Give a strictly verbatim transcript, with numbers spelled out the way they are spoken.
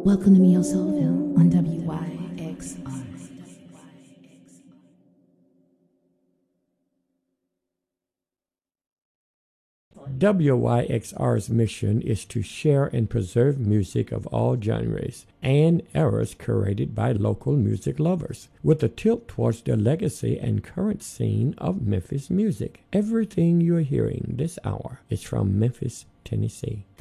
Welcome to Neo Soulville on W Y X R. W Y X R's mission is to share and preserve music of all genres and eras curated by local music lovers, with a tilt towards the legacy and current scene of Memphis music. Everything you're hearing this hour is from Memphis, Tennessee.